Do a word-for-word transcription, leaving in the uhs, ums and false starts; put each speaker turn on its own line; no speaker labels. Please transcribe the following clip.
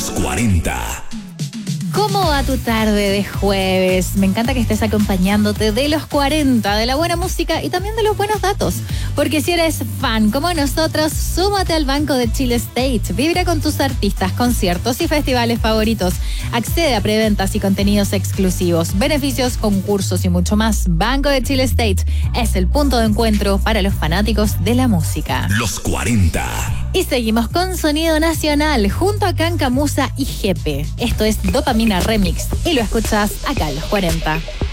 Los cuarenta.
¿Cómo va tu tarde de jueves? Me encanta que estés acompañándote de los cuarenta, de la buena música y también de los buenos datos. Porque si eres fan como nosotros, súmate al Banco de Chile State. Vibra con tus artistas, conciertos y festivales favoritos. Accede a preventas y contenidos exclusivos, beneficios, concursos y mucho más. Banco de Chile State es el punto de encuentro para los fanáticos de la música.
Los cuarenta.
Y seguimos con Sonido Nacional junto a Cancamusa y Jepe. Esto es Dopamina Remix y lo escuchas acá en Los cuarenta.